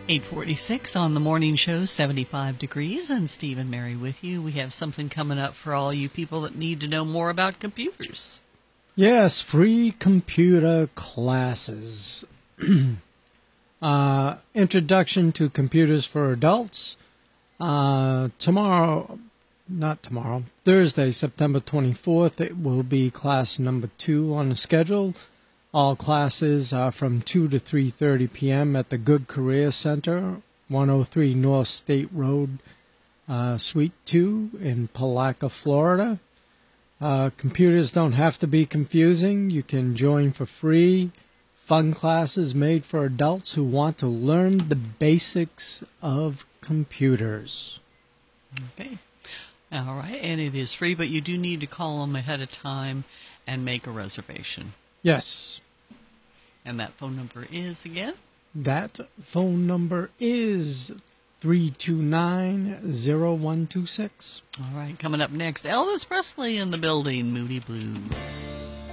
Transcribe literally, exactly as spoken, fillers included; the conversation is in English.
eight forty-six on the morning show, seventy-five degrees, and Steve and Mary with you. We have something coming up for all you people that need to know more about computers. Yes, free computer classes. uh, introduction to computers for adults. Uh, tomorrow, not tomorrow, Thursday, September twenty-fourth, it will be class number two on the schedule. All classes are from two to three thirty p.m. at the Good Career Center, one oh three North State Road, uh, Suite two in Palaca, Florida. Uh, computers don't have to be confusing. You can join for free. Fun classes made for adults who want to learn the basics of computers. Okay. All right. And it is free, but you do need to call them ahead of time and make a reservation. Yes. And that phone number is again? That phone number is three two nine, zero one two six. All right. Coming up next, Elvis Presley in the building, Moody Blues.